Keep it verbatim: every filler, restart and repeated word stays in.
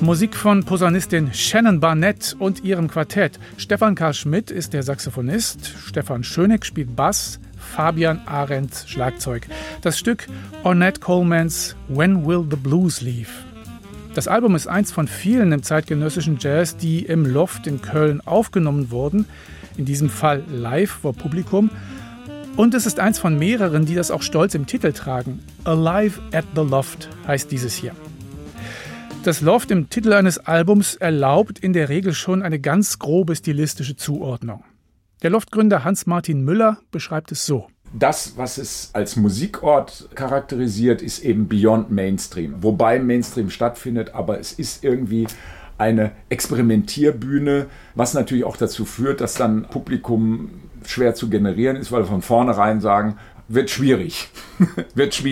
Musik von Posaunistin Shannon Barnett und ihrem Quartett. Stefan Karl Schmidt ist der Saxophonist, Stefan Schöneck spielt Bass, Fabian Arendt Schlagzeug. Das Stück Ornette Colemans When Will the Blues Leave? Das Album ist eins von vielen im zeitgenössischen Jazz, die im Loft in Köln aufgenommen wurden, in diesem Fall live vor Publikum. Und es ist eins von mehreren, die das auch stolz im Titel tragen. Alive at the Loft heißt dieses hier. Das Loft im Titel eines Albums erlaubt in der Regel schon eine ganz grobe stilistische Zuordnung. Der Loftgründer Hans-Martin Müller beschreibt es so. Das, was es als Musikort charakterisiert, ist eben Beyond Mainstream. Wobei Mainstream stattfindet, aber es ist irgendwie eine Experimentierbühne, was natürlich auch dazu führt, dass dann Publikum schwer zu generieren ist, weil wir von vornherein sagen, wird schwierig. wird schwierig.